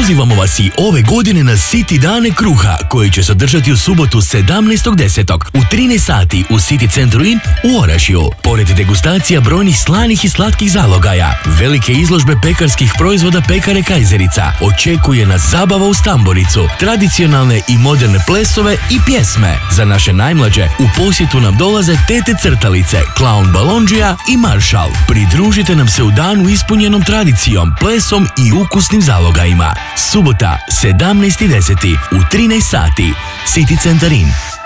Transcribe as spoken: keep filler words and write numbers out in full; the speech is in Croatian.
Pozivamo vas i ove godine na City dane kruha, koji će se održati u subotu sedamnaestog desetog u trinaest sati u City centru In u Orašju. Pored degustacija brojnih slanih i slatkih zalogaja, velike izložbe pekarskih proizvoda pekare Kajzerica, očekuje nas zabava u Stamboricu, tradicionalne i moderne plesove i pjesme. Za naše najmlađe u posjetu nam dolaze Tete Crtalice, Klaun Balondžija i Maršal. Pridružite nam se u danu ispunjenom tradicijom, plesom i ukusnim zalogajima. Subota, sedamnaesti deseti u trinaest sati. City centar In.